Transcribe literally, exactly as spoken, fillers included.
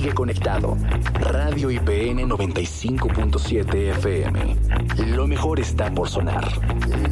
Sigue conectado. Radio I P N noventa y cinco punto siete F M. Lo mejor está por sonar.